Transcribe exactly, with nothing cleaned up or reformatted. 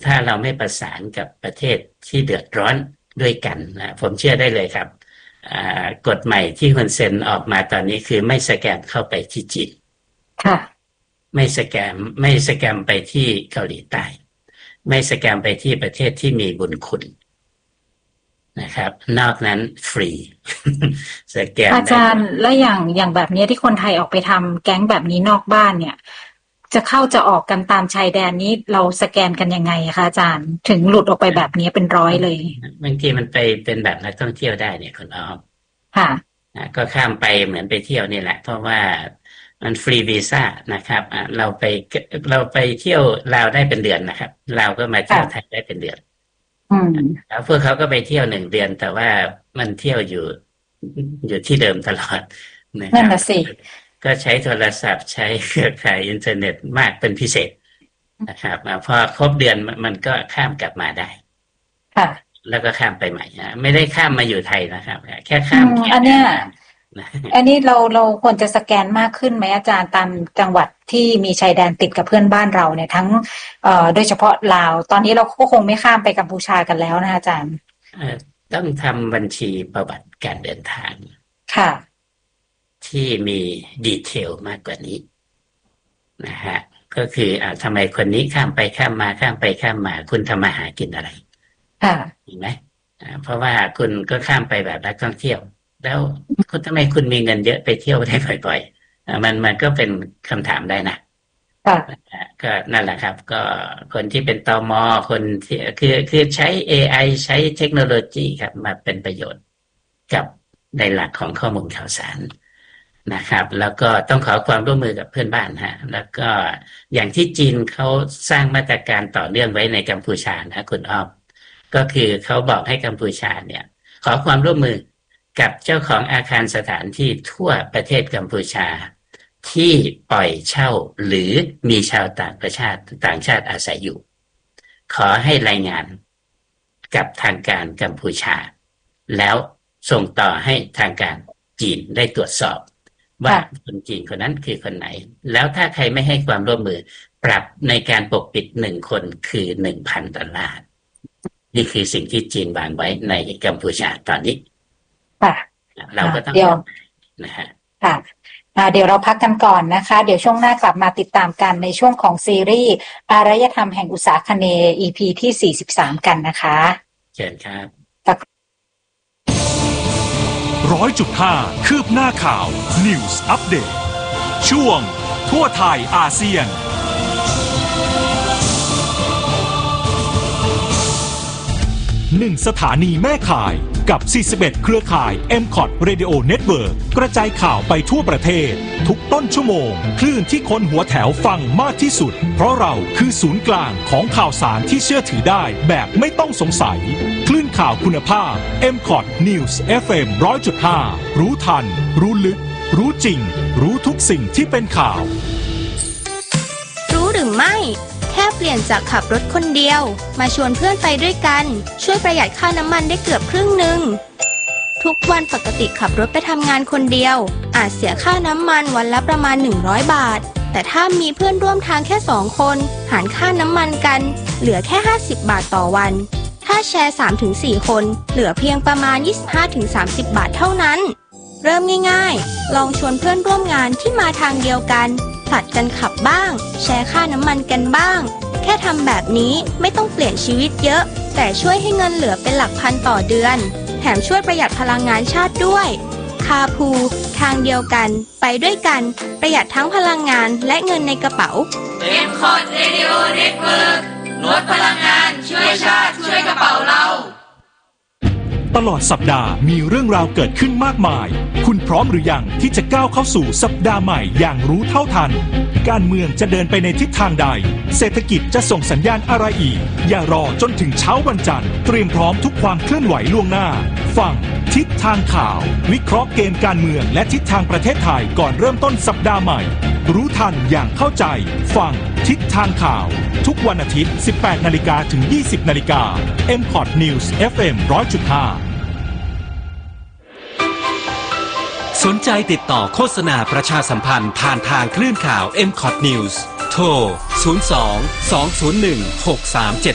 ถ้าเราไม่ประสานกับประเทศที่เดือดร้อนด้วยกันนะผมเชื่อได้เลยครับกฎใหม่ที่ฮุนเซนออกมาตอนนี้คือไม่สแกมเข้าไปที่จีนค่ะไม่สแกมไม่สแกมไปที่เกาหลีใต้ไม่สแกมไปที่ประเทศที่มีบุญคุณนะครับนอกนั้นฟรีสแกมอาจารย์แล้วอย่างอย่างแบบนี้ที่คนไทยออกไปทำแก๊งแบบนี้นอกบ้านเนี่ยจะเข้าจะออกกันตามชายแดนนี้เราสแกนกันยังไงคะอาจารย์ถึงหลุดออกไปแบบนี้เป็นร้อยเลยบางทีมันไปเป็นแบบนักท่องเที่ยวได้เนี่ยคุณอ้อมค่ะก็ข้ามไปเหมือนไปเที่ยวนี่แหละเพราะว่ามันฟรีวีซ่านะครับเราไปเราไปเที่ยวลาวได้เป็นเดือนนะครับเราก็มาเที่ยวไทยได้เป็นเดือนแล้วพวกเขาก็ไปเที่ยวหนึ่งเดือนแต่ว่ามันเที่ยวอยู่อยู่ที่เดิมตลอดนะครับนั่นแหละสิก็ใช้โทรศัพท์ใช้เครือข่ายอินเทอร์เน็ตมากเป็นพิเศษนะครับพอครบเดือนมันก็ข้ามกลับมาได้ค่ะแล้วก็ข้ามไปใหม่นะไม่ได้ข้ามมาอยู่ไทยนะครับแค่ข้ามอันเนี้ยอันนี้เราเราควรจะสแกนมากขึ้นไหมอาจารย์ตามจังหวัดที่มีชายแดนติดกับเพื่อนบ้านเราเนี่ยทั้งเอ่อโดยเฉพาะลาวตอนนี้เราก็คงไม่ข้ามไปกัมพูชากันแล้วนะอาจารย์ต้องทำบัญชีประวัติการเดินทางค่ะที่มีดีเทลมากกว่านี้นะฮะก็คืออ่าทำไมคนนี้ข้ามไปข้ามมาข้ามไปข้ามมาคุณทำมาหากินอะไรค่ะเห็นไหมอ่าเพราะว่าคุณก็ข้ามไปแบบนักท่องเที่ยวแล้วคุณทำไมคุณมีเงินเยอะไปเที่ยวได้บ่อยๆอ่ามันมันก็เป็นคำถามได้นะค่ะก็นั่นแหละครับก็คนที่เป็นตม.คนที่คือคือใช้ เอ ไอ ใช้เทคโนโลยีครับมาเป็นประโยชน์กับในหลักของข้อมูลข่าวสารนะครับแล้วก็ต้องขอความร่วมมือกับเพื่อนบ้านฮะแล้วก็อย่างที่จีนเขาสร้างมาตรการต่อเนื่องไว้ในกัมพูชานะคุณอ้อมก็คือเขาบอกให้กัมพูชาเนี่ยขอความร่วมมือกับเจ้าของอาคารสถานที่ทั่วประเทศกัมพูชาที่ปล่อยเช่าหรือมีชาวต่างประเทศต่างชาติอาศัยอยู่ขอให้รายงานกับทางการกัมพูชาแล้วส่งต่อให้ทางการจีนได้ตรวจสอบว่าคนจีนคนนั้นคือคนไหนแล้วถ้าใครไม่ให้ความร่วมมือปรับในการปกปิดหนึ่งคนคือหนึ่งพันดอลลาร์นี่คือสิ่งที่จีนวางไว้ในกัมพูชาตอนนี้เราก็ต้องนะฮะค่ะเดี๋ยวเราพักกันก่อนนะคะเดี๋ยวช่วงหน้ากลับมาติดตามกันในช่วงของซีรีส์อารยธรรมแห่งอุษาคเนย์ อี พี ที่สี่สิบสามกันนะคะเชิญครับร้อยจุดห้าคืบหน้าข่าว News Update ช่วงทั่วไทยอาเซียนหนึ่งสถานีแม่ข่ายกับสี่สิบเอ็ดเครือข่าย เอ็ม คอท Radio Network กระจายข่าวไปทั่วประเทศทุกต้นชั่วโมงคลื่นที่คนหัวแถวฟังมากที่สุดเพราะเราคือศูนย์กลางของข่าวสารที่เชื่อถือได้แบบไม่ต้องสงสัยคลื่นข่าวคุณภาพ เอ็ม คอท News เอฟ เอ็ม หนึ่งร้อยจุดห้า รู้ทันรู้ลึกรู้จริงรู้ทุกสิ่งที่เป็นข่าวรู้หรือไม่แค่เปลี่ยนจากขับรถคนเดียวมาชวนเพื่อนไปด้วยกันช่วยประหยัดค่าน้ำมันได้เกือบครึ่งหนึ่งทุกวันปกติขับรถไปทำงานคนเดียวอาจเสียค่าน้ำมันวันละประมาณหนึ่งร้อยบาทแต่ถ้ามีเพื่อนร่วมทางแค่สองคนหารค่าน้ำมันกันเหลือแค่ห้าสิบบาทต่อวันถ้าแชร์ สามถึงสี่ คนเหลือเพียงประมาณ ยี่สิบห้าถึงสามสิบ บาทเท่านั้นเริ่มง่ายๆลองชวนเพื่อนร่วมงานที่มาทางเดียวกันผลัดกันขับบ้างแชร์ค่าน้ำมันกันบ้างแค่ทำแบบนี้ไม่ต้องเปลี่ยนชีวิตเยอะแต่ช่วยให้เงินเหลือเป็นหลักพันต่อเดือนแถมช่วยประหยัดพลังงานชาติด้วยคาพูทางเดียวกันไปด้วยกันประหยัดทั้งพลังงานและเงินในกระเป๋าเอ็ม คอท Radio Network ลดพลังงานช่วยชาติช่วยกระเป๋าเราตลอดสัปดาห์มีเรื่องราวเกิดขึ้นมากมายคุณพร้อมหรือยังที่จะก้าวเข้าสู่สัปดาห์ใหม่อย่างรู้เท่าทันการเมืองจะเดินไปในทิศทางใดเศรษฐกิจจะส่งสัญญาณอะไรอีกอย่ารอจนถึงเช้าวันจันทร์เตรียมพร้อมทุกความเคลื่อนไหวล่วงหน้าฟังทิศทางข่าววิเคราะห์เกมการเมืองและทิศทางประเทศไทยก่อนเริ่มต้นสัปดาห์ใหม่รู้ทันอย่างเข้าใจฟังทิศทางข่าวทุกวันอาทิตย์ สิบแปดนาฬิกา ถึง ยี่สิบนาฬิกา เอ็ม คอท News เอฟ เอ็ม หนึ่งร้อยจุดห้าสนใจติดต่อโฆษณาประชาสัมพันธ์ผ่านทางคลื่นข่าว เอ็ม คอท News โทร ศูนย์ สอง สอง ศูนย์ หนึ่ง หก สาม เจ็ด